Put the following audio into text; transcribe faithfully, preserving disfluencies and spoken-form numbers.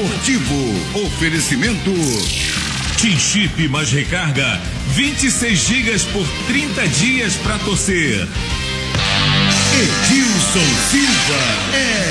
esportivo. Oferecimento T-Chip mais recarga, vinte e seis gigas por trinta dias para torcer. Edilson Silva é